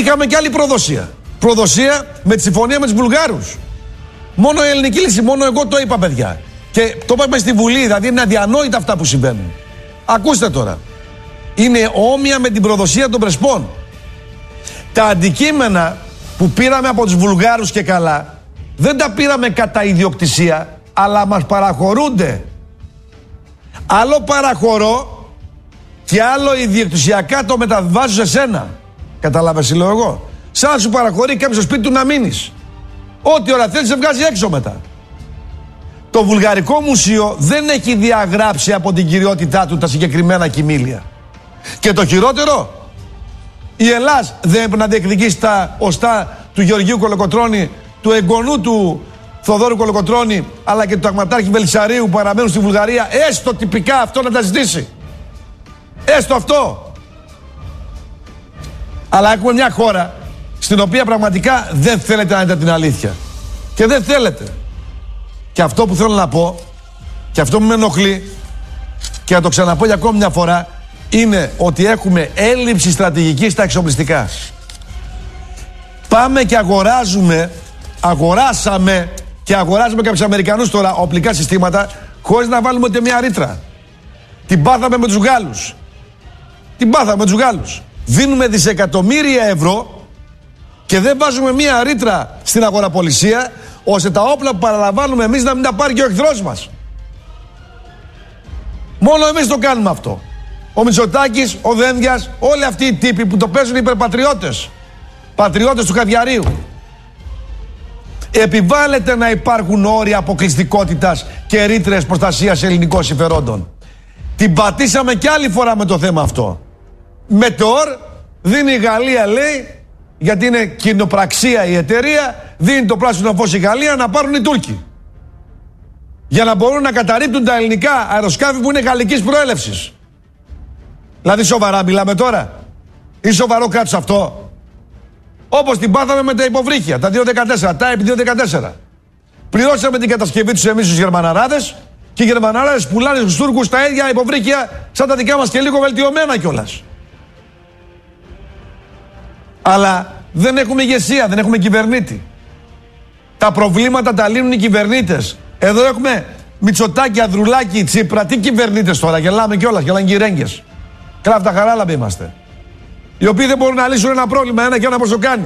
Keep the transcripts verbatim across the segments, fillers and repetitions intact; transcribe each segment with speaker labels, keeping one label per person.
Speaker 1: είχαμε και άλλη προδοσία. Προδοσία με τη συμφωνία με τους Βουλγάρους. Μόνο η ελληνική λύση, μόνο εγώ το είπα, παιδιά. Και το είπαμε στη Βουλή, δηλαδή είναι αδιανόητα αυτά που συμβαίνουν. Ακούστε τώρα. Είναι όμοια με την προδοσία των Πρεσπών. Τα αντικείμενα που πήραμε από τους Βουλγάρους και καλά, δεν τα πήραμε κατά ιδιοκτησία, αλλά μας παραχωρούνται. Άλλο παραχωρώ και άλλο ιδιοκτησιακά το μεταβιβάζω σε σένα. Κατάλαβες τι λέω εγώ? Σαν να σου παραχωρεί κάποιος στο σπίτι του να μείνεις. Ό,τι ώρα θέλεις σε βγάζει έξω μετά. Το Βουλγαρικό Μουσείο δεν έχει διαγράψει από την κυριότητά του τα συγκεκριμένα κοιμήλια. Και το χειρότερο, η Ελλάς δεν έπρεπε να διεκδικήσει τα οστά του Γεωργίου Κολοκοτρώνη, του εγγονού του Θοδόρου Κολοκοτρώνη, αλλά και του Ταγματάρχη Βελισσαρίου που παραμένουν στη Βουλγαρία, έστω τυπικά αυτό να τα ζητήσει. Έστω αυτό. Αλλά έχουμε μια χώρα στην οποία πραγματικά δεν θέλετε να δείτε την αλήθεια. Και δεν θέλετε. Και αυτό που θέλω να πω, και αυτό που με ενοχλεί, και να το ξαναπώ για ακόμη μια φορά, είναι ότι έχουμε έλλειψη στρατηγική στα εξοπλιστικά. Πάμε και αγοράζουμε, αγοράσαμε και αγοράζουμε κάποιους Αμερικανούς τώρα οπλικά συστήματα, χωρίς να βάλουμε ούτε μια ρήτρα. Την πάθαμε με τους Γάλλους. Την πάθαμε με τους Γάλλους. Δίνουμε δισεκατομμύρια ευρώ και δεν βάζουμε μια ρήτρα στην αγοραπολισία, ώστε τα όπλα που παραλαμβάνουμε εμείς να μην τα πάρει και ο εχθρός μας. Μόνο εμείς το κάνουμε αυτό. Ο Μητσοτάκης, ο Δένδιας, όλοι αυτοί οι τύποι που το παίζουν υπερπατριώτες. Πατριώτες του Χαδιαρίου. Επιβάλλεται να υπάρχουν όρια αποκλειστικότητας και ρήτρες προστασίας ελληνικών συμφερόντων. Την πατήσαμε κι άλλη φορά με το θέμα αυτό. Μετεώρ δίνει η Γαλλία, λέει, γιατί είναι κοινοπραξία η εταιρεία, δίνει το πράσινο φως η Γαλλία να πάρουν οι Τούρκοι. Για να μπορούν να καταρρίπτουν τα ελληνικά αεροσκάφη που είναι γαλλικής προέλευσης. Δηλαδή σοβαρά μιλάμε τώρα? Είναι σοβαρό κράτος αυτό? Όπως την πάθαμε με τα υποβρύχια, τα δύο δεκατέσσερα, τα επί δύο δεκατέσσερα. Πληρώσαμε την κατασκευή τους εμείς τους Γερμαναράδες και οι Γερμαναράδες πουλάνε στους Τούρκους τα ίδια υποβρύχια σαν τα δικά μας και λίγο βελτιωμένα κιόλας. Αλλά δεν έχουμε ηγεσία, δεν έχουμε κυβερνήτη. Τα προβλήματα τα λύνουν οι κυβερνήτες. Εδώ έχουμε Μητσοτάκη, Ανδρουλάκη, Τσίπρα. Τι κυβερνήτες τώρα, γελάμε κιόλας, γελάνε και οι ρέγγες. Κράφτα χαράλαμποι είμαστε. Οι οποίοι δεν μπορούν να λύσουν ένα πρόβλημα, ένα και ένα πώς το κάνει.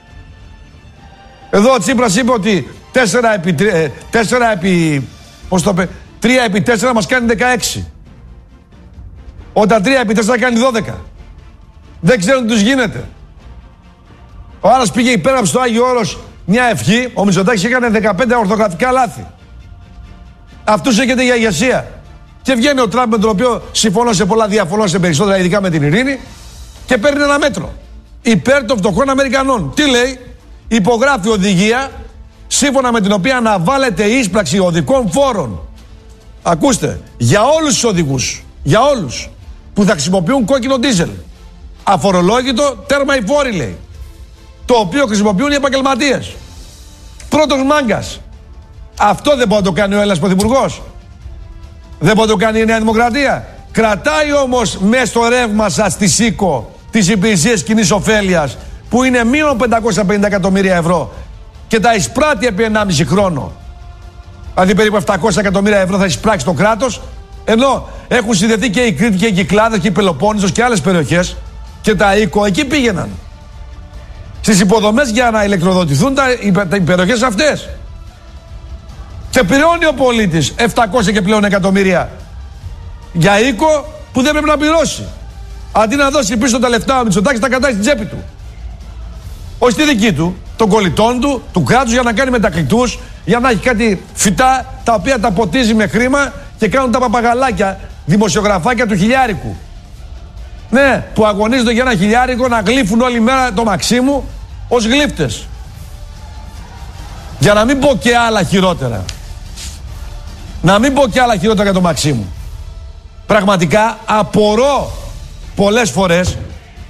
Speaker 1: Εδώ ο Τσίπρας είπε ότι τέσσερα επί, τέσσερα επί, πώς το είπε, τρία επί τέσσερα μας κάνει δεκαέξι. Όταν τρία επί τέσσερα κάνει δώδεκα. Δεν ξέρουν τι τους γίνεται. Ο άλλος πήγε υπέγραψε στο Άγιο Όρος μια ευχή, ο Μητσοτάκης έκανε δεκαπέντε ορθογραφικά λάθη. Αυτούς έχετε για ηγεσία. Και βγαίνει ο Τραμπ με τον οποίο συμφωνώ σε πολλά, διαφωνώ σε περισσότερα, ειδικά με την ειρήνη, και παίρνει ένα μέτρο υπέρ των φτωχών Αμερικανών. Τι λέει? Υπογράφει οδηγία σύμφωνα με την οποία αναβάλλεται η ίσπραξη οδικών φόρων. Ακούστε, για όλους τους οδηγούς, για όλους που θα χρησιμοποιούν κόκκινο ντίζελ. Αφορολόγητο τέρμα οι φόροι, λέει. Το οποίο χρησιμοποιούν οι επαγγελματίες. Πρώτος μάγκας. Αυτό δεν μπορεί να το κάνει ο Έλληνας Πρωθυπουργός? Δεν μπορεί να το κάνει η Νέα Δημοκρατία? Κρατάει όμως μέσα στο ρεύμα σας στη ΣΥΚΟ τις υπηρεσίες κοινής ωφέλειας που είναι μείον πεντακόσια πενήντα εκατομμύρια ευρώ και τα εισπράττει επί ενάμιση χρόνο. Δηλαδή περίπου επτακόσια εκατομμύρια ευρώ θα εισπράξει το κράτος, ενώ έχουν συνδεθεί και η Κρήτη και οι Κυκλάδες και η Πελοπόννησος και άλλες περιοχές και τα οίκο εκεί πήγαιναν. Στις υποδομές για να ηλεκτροδοτηθούν τα, οι, οι περιοχές αυτές. Και πληρώνει ο πολίτης επτακόσια και πλέον εκατομμύρια για οίκο που δεν πρέπει να πληρώσει. Αντί να δώσει πίσω τα λεφτά ο Μητσοτάκης, τα κρατάει στην τσέπη του. Όχι στη δική του, των κολλητών του, του κράτους, για να κάνει μετακλητούς, για να έχει κάτι φυτά τα οποία τα ποτίζει με χρήμα και κάνουν τα παπαγαλάκια, δημοσιογραφάκια του χιλιάρικου. Ναι, που αγωνίζονται για ένα χιλιάρικο να γλύφουν όλη μέρα το Μαξίμου ως γλύφτες. Για να μην πω και άλλα χειρότερα. Να μην πω και άλλα χειρότερα για το Μαξίμου. Πραγματικά απορώ πολλές φορές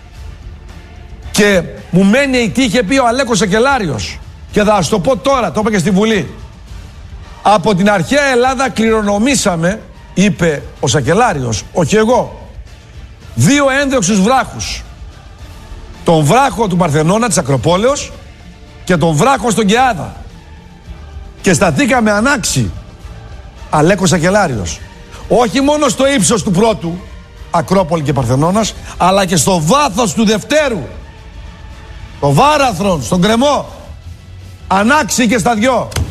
Speaker 1: και μου μένει τι είχε πει ο Αλέκος Σακελάριος και θα σας το πω τώρα, το είπα και στη Βουλή. Από την αρχαία Ελλάδα κληρονομήσαμε, είπε ο Σακελάριος, όχι εγώ, δύο ένδοξους βράχους. τον βράχο του Παρθενώνα της Ακροπόλεως και τον βράχο στον Κεάδα. Και σταθήκαμε ανάξι, Αλέκος Ακελάριος. Όχι μόνο στο ύψος του πρώτου, Ακρόπολη και Παρθενώνας, αλλά και στο βάθος του δευτέρου. Το βάραθρον, στον κρεμό. Ανάξι και στα δυο.